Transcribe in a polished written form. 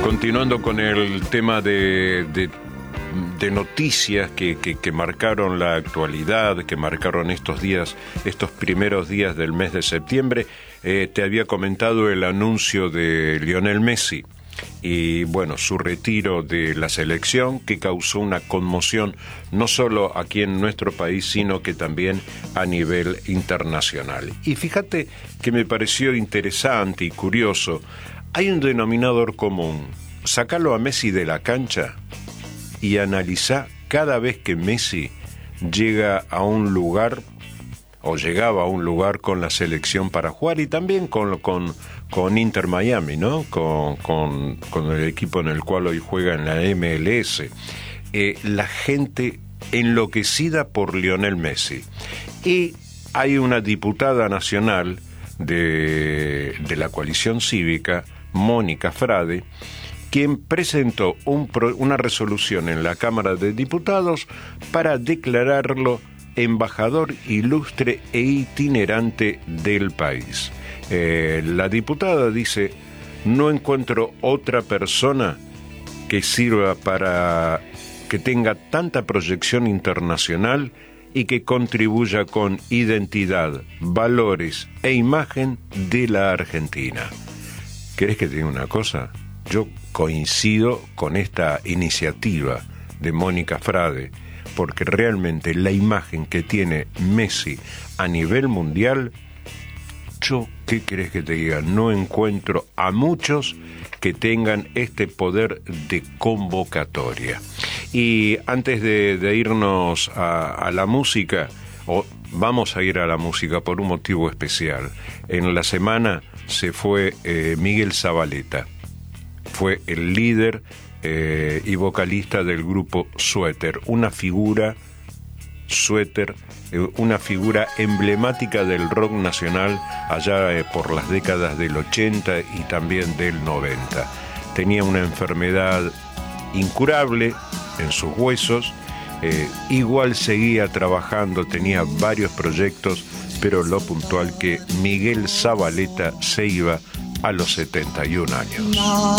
Continuando con el tema de noticias que marcaron la actualidad, que marcaron estos días, estos primeros días del mes de septiembre, te había comentado el anuncio de Lionel Messi y bueno, su retiro de la selección, que causó una conmoción no solo aquí en nuestro país, sino que también a nivel internacional. Y fíjate que me pareció interesante y curioso, hay un denominador común: sacalo a Messi de la cancha y analizá cada vez que Messi llega a un lugar o llegaba a un lugar con la selección para jugar, y también con Inter Miami, ¿no? Con el equipo en el cual hoy juega en la MLS. La gente enloquecida por Lionel Messi. Y hay una diputada nacional de la coalición cívica, Mónica Frade, quien presentó una resolución en la Cámara de Diputados para declararlo embajador ilustre e itinerante del país. La diputada dice: no encuentro otra persona que sirva para que tenga tanta proyección internacional y que contribuya con identidad, valores e imagen de la Argentina. ¿Querés que te diga una cosa? Yo coincido con esta iniciativa de Mónica Frade, porque realmente la imagen que tiene Messi a nivel mundial, ¿qué querés que te diga? No encuentro a muchos que tengan este poder de convocatoria. Y antes de irnos a la música, vamos a ir a la música por un motivo especial. En la semana se fue Miguel Zavaleta, fue el líder y vocalista del grupo Suéter, una figura emblemática del rock nacional allá por las décadas del 80 y también del 90. Tenía una enfermedad incurable en sus huesos, igual seguía trabajando, tenía varios proyectos, pero lo puntual que Miguel Zavaleta se iba a los 71 años.